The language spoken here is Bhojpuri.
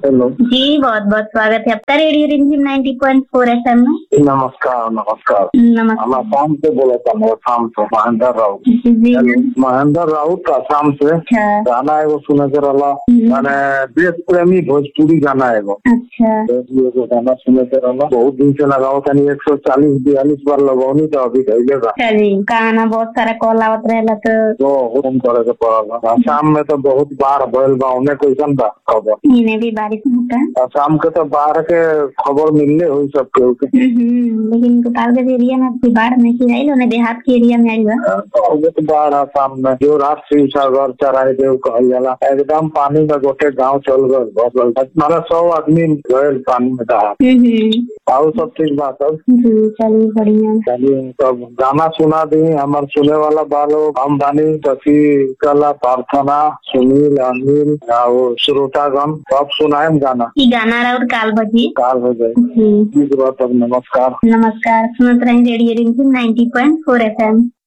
हेलो जी, बहुत बहुत स्वागत है आपका रेडियो रिमझिम 90.4 FM में। नमस्कार नमस्कार। नमस्कार। हम आसाम से बोला था, मैं आसाम से महेंद्र राउत। जी हेलो, महेंद्र राउत आसाम से। अच्छा गाना एगो सुने के रहा, माने देश प्रेमी भोजपुरी गाना एगो। अच्छा एगो गाना सुने के रहा, बहुत दिन से लगाओ तनी 140-42 बार लगौनी तो अभी धैले बा। जी, गाना बहुत सारा कॉल आवत रहेला तो हुकुम करे के पड़ल। आसाम में तो बहुत बाढ़ भइल बा, उन्हें कैसन बा खबर? इन्हें भी बारिश होता है। आसाम के तो बाढ़ के खबर मिलले हुई सब केहू के। लेकिन गोपालगंज एरिया में अभी बाढ़ नहीं आई, उन्हें देहात के एरिया में आई बा। बहुत बाढ़ आसाम में जो राष्ट्रीय सागर चराई देव कहल जाला, एकदम पानी में गोटे गांव चल गए, मारा 100 आदमी गए पानी में दहा। और सब ठीक बात है। चलिए बढ़िया। चलिए तब गाना सुना दी हमारे सुने वाला बालो, हम बानी शशि कला, प्रार्थना, सुनील, अनिल और श्रोतागण सब सुनाए गाना। गाना और काल बजे तब नमस्कार। नमस्कार, सुनत रहे रेडियो रिमझिम 90.4 FM।